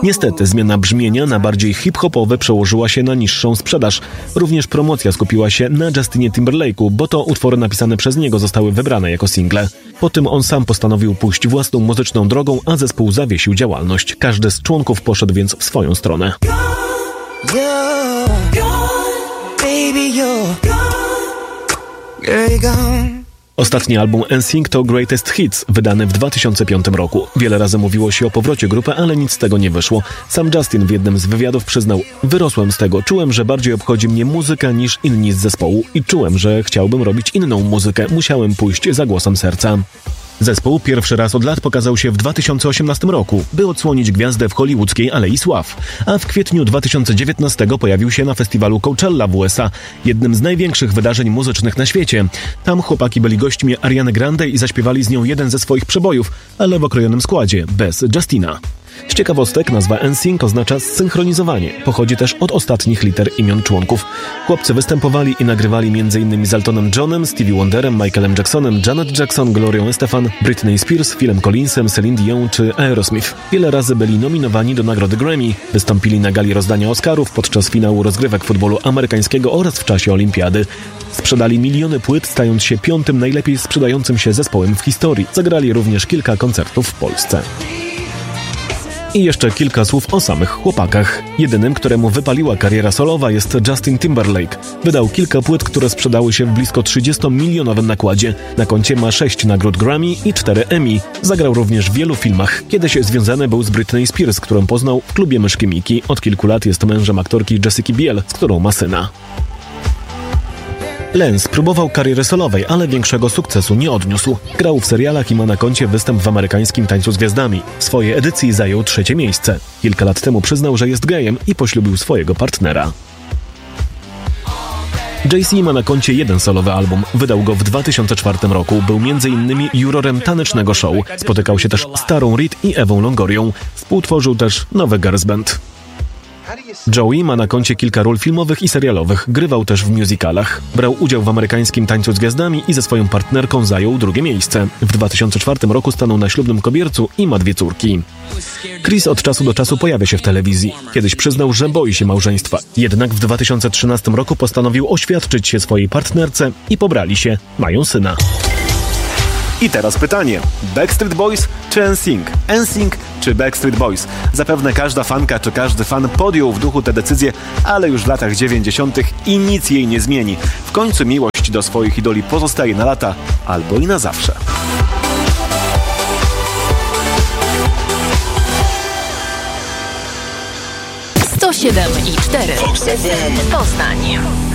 Niestety zmiana brzmienia na bardziej hip-hopowe przełożyła się na niższą sprzedaż. Również promocja skupiła się na Justinie Timberlake'u, bo to utwory napisane przez niego zostały wybrane jako single. Po tym on sam postanowił pójść własną muzyczną drogą, a zespół zawiesił działalność. Każdy z członków poszedł więc w swoją stronę. Ostatni album NSYNC to Greatest Hits, wydany w 2005 roku. Wiele razy mówiło się o powrocie grupy, ale nic z tego nie wyszło. Sam Justin w jednym z wywiadów przyznał: wyrosłem z tego, czułem, że bardziej obchodzi mnie muzyka niż inni z zespołu i czułem, że chciałbym robić inną muzykę. Musiałem pójść za głosem serca. Zespół pierwszy raz od lat pokazał się w 2018 roku, by odsłonić gwiazdę w hollywoodzkiej Alei Sław, a w kwietniu 2019 pojawił się na festiwalu Coachella w USA, jednym z największych wydarzeń muzycznych na świecie. Tam chłopaki byli gośćmi Ariany Grande i zaśpiewali z nią jeden ze swoich przebojów, ale w okrojonym składzie, bez Justina. Z ciekawostek nazwa NSYNC oznacza zsynchronizowanie. Pochodzi też od ostatnich liter imion członków. Chłopcy występowali i nagrywali m.in. z Eltonem Johnem, Stevie Wonderem, Michaelem Jacksonem, Janet Jackson, Glorią Estefan, Britney Spears, Philem Collinsem, Celine Dion czy Aerosmith. Wiele razy byli nominowani do nagrody Grammy. Wystąpili na gali rozdania Oscarów, podczas finału rozgrywek futbolu amerykańskiego oraz w czasie olimpiady. Sprzedali miliony płyt, stając się 5. najlepiej sprzedającym się zespołem w historii. Zagrali również kilka koncertów w Polsce. I jeszcze kilka słów o samych chłopakach. Jedynym, któremu wypaliła kariera solowa, jest Justin Timberlake. Wydał kilka płyt, które sprzedały się w blisko 30-milionowym nakładzie. Na koncie ma 6 nagród Grammy i 4 Emmy. Zagrał również w wielu filmach. Kiedyś związany był z Britney Spears, którą poznał w klubie Myszki Miki. Od kilku lat jest mężem aktorki Jessiki Biel, z którą ma syna. Lance próbował kariery solowej, ale większego sukcesu nie odniósł. Grał w serialach i ma na koncie występ w amerykańskim Tańcu z Gwiazdami. W swojej edycji zajął 3. miejsce. Kilka lat temu przyznał, że jest gejem i poślubił swojego partnera. Jay-Z ma na koncie 1 solowy album. Wydał go w 2004 roku. Był m.in. jurorem tanecznego show. Spotykał się też z Tarą Reid i Ewą Longorią. Współtworzył też nowy girls band. Joey ma na koncie kilka ról filmowych i serialowych. Grywał też w musicalach. Brał udział w amerykańskim Tańcu z Gwiazdami i ze swoją partnerką zajął 2. miejsce. W 2004 roku stanął na ślubnym kobiercu i ma 2 córki. Chris od czasu do czasu pojawia się w telewizji. Kiedyś przyznał, że boi się małżeństwa. Jednak w 2013 roku postanowił oświadczyć się swojej partnerce i pobrali się. Mają syna. I teraz pytanie. Backstreet Boys czy NSYNC? NSYNC czy Backstreet Boys? Zapewne każda fanka czy każdy fan podjął w duchu tę decyzję, ale już w latach 90. i nic jej nie zmieni. W końcu miłość do swoich idoli pozostaje na lata albo i na zawsze. 107,4 Poznań.